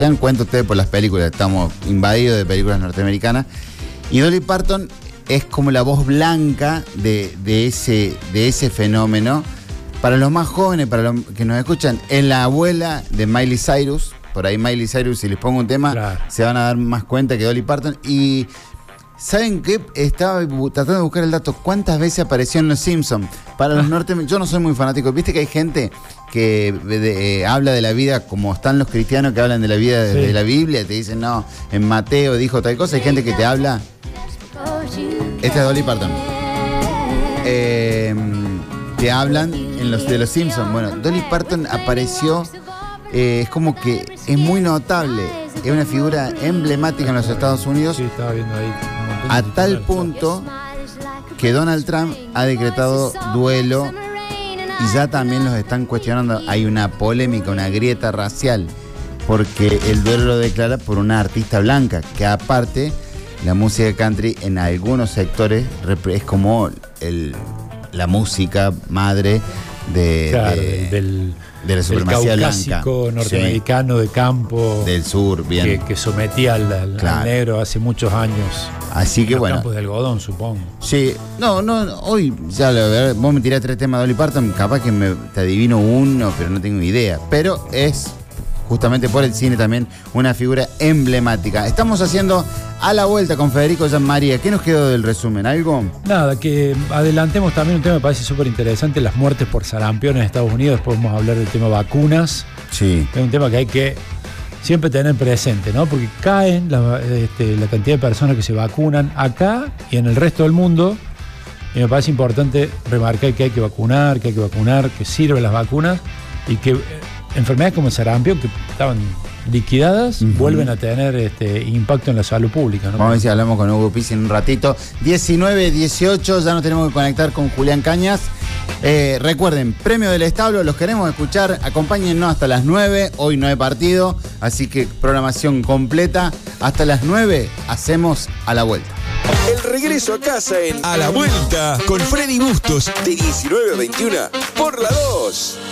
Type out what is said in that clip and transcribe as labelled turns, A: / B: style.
A: Se dan cuenta ustedes por las películas, estamos invadidos de películas norteamericanas. Y Dolly Parton es como la voz blanca de ese fenómeno. Para los más jóvenes, para los que nos escuchan, es la abuela de Miley Cyrus. Por ahí Miley Cyrus, si les pongo un tema, claro, se van a dar más cuenta que Dolly Parton. Y ¿saben qué? Estaba tratando de buscar el dato. ¿Cuántas veces apareció en Los Simpsons? Para los norteamericanos, yo no soy muy fanático. Viste que hay gente que habla de la vida como están los cristianos que hablan de la vida desde la Biblia. Te dicen, no, en Mateo dijo tal cosa. Hay gente que te habla. Esta es Dolly Parton. Te hablan de los Simpsons. Bueno, Dolly Parton apareció, es como que es muy notable. Es una figura emblemática en los Estados Unidos. Sí, estaba viendo ahí. A tal punto que Donald Trump ha decretado duelo y ya también los están cuestionando. Hay una polémica, una grieta racial, porque el duelo lo declara por una artista blanca, que aparte la música country en algunos sectores es como la música madre de la supremacía blanca.
B: Norteamericano de campo.
A: Del sur, bien.
B: Que sometía al negro hace muchos años.
A: Así que bueno.
B: Campos de algodón, supongo.
A: Sí, no, hoy ya vos me tirás 3 temas de Dolly Parton, capaz que te adivino uno, pero no tengo idea. Pero es justamente por el cine también una figura emblemática. Estamos haciendo A la Vuelta con Federico Gianmaria. ¿Qué nos quedó del resumen? ¿Algo?
B: Nada, que adelantemos también un tema que me parece súper interesante, las muertes por sarampión en Estados Unidos. Después vamos a hablar del tema vacunas. Sí. Es un tema que hay que siempre tener presente, ¿no? Porque caen la cantidad de personas que se vacunan acá y en el resto del mundo. Y me parece importante remarcar que hay que vacunar, que sirven las vacunas y que enfermedades como el sarampión, que estaban liquidadas, vuelven a tener impacto en la salud pública, ¿no?
A: Vamos a ver si hablamos con Hugo Pizzi en un ratito. 19:18, ya nos tenemos que conectar con Julián Cañas. Recuerden, Premio del Establo, los queremos escuchar, acompáñennos hasta las 9, hoy no hay partido, así que programación completa. Hasta las 9 hacemos A la Vuelta.
C: El regreso a casa en A la Vuelta con Freddy Bustos, de 19 a 21 por la 2.